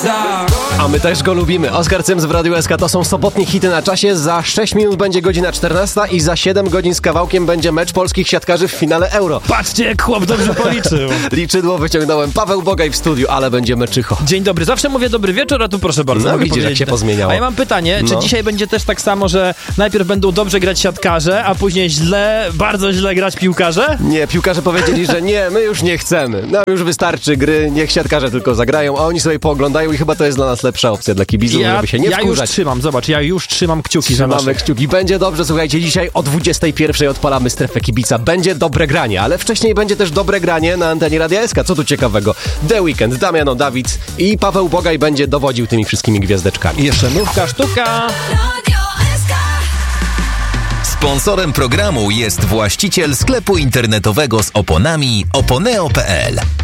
A my też go lubimy. Oskar Cyms w Radiu SK. To są sobotnie hity na czasie. Za 6 minut będzie godzina 14 i za 7 godzin z kawałkiem będzie mecz polskich siatkarzy w finale Euro. Patrzcie, jak chłop dobrze policzył. Liczydło wyciągnąłem. Paweł Bogaj w studiu, ale będzie meczycho. Dzień dobry. Zawsze mówię dobry wieczór, a tu proszę bardzo. No mogę widzisz, jak się pozmieniało. A ja mam pytanie, czy dzisiaj będzie też tak samo, że najpierw będą dobrze grać siatkarze, a później bardzo źle grać piłkarze? Nie, piłkarze powiedzieli, że nie, my już nie chcemy. No już wystarczy gry, niech siatkarze tylko zagrają, a oni sobie pooglądają i chyba to jest dla nas lepsza opcja dla kibiców, żeby się nie wkurzać. Ja już trzymam kciuki za Mamy kciuki. Będzie dobrze, słuchajcie, dzisiaj o 21 odpalamy strefę kibica. Będzie dobre granie, ale wcześniej będzie też dobre granie na antenie Radia SK. Co tu ciekawego? The Weeknd, Damiano David i Paweł Bogaj będzie dowodził tymi wszystkimi gwiazdeczkami. I jeszcze nówka sztuka. Sponsorem programu jest właściciel sklepu internetowego z oponami oponeo.pl.